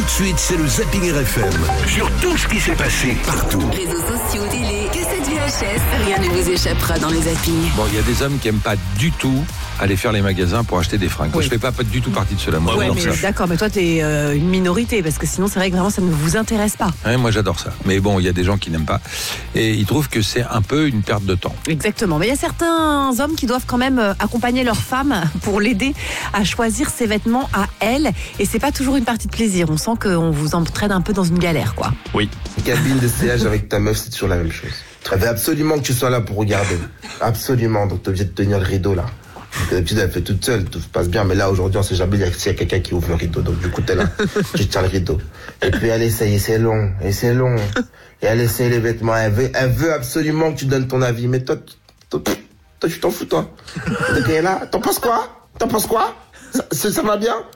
de suite, c'est le Zapping RFM. Sur tout ce qui s'est passé partout. Réseaux sociaux, télé, cassettes VHS, rien ne vous échappera dans les zappings. Bon, il y a des hommes qui aiment pas du tout aller faire les magasins pour acheter des fringues. Oui. Je fais pas du tout partie de cela. Moi, ouais, mais ça. D'accord, mais toi, t'es une minorité, parce que sinon, c'est vrai que vraiment, ça ne vous intéresse pas. Ouais, moi, j'adore ça. Mais bon, il y a des gens qui n'aiment pas. Et ils trouvent que c'est un peu une perte de temps. Exactement. Mais il y a certains hommes qui doivent quand même accompagner leur femme pour l'aider à choisir ses vêtements à elle. Et c'est pas toujours une partie de plaisir. On sent qu'on vous entraîne un peu dans une galère, quoi. Oui. Cabine d'essayage avec ta meuf, c'est toujours la même chose. Elle veut absolument que tu sois là pour regarder. Absolument. Donc, t'es obligé de tenir le rideau, là. D'habitude, elle fait toute seule, tout se passe bien. Mais là, aujourd'hui, on sait jamais s'il y a quelqu'un qui ouvre le rideau. Donc, du coup, t'es là. Tu tiens le rideau. Et puis, elle essaye, et c'est long. Et elle essaye les vêtements. Elle veut absolument que tu donnes ton avis. Mais toi, tu t'en fous, toi. Donc, elle est là. T'en penses quoi? Ça va bien?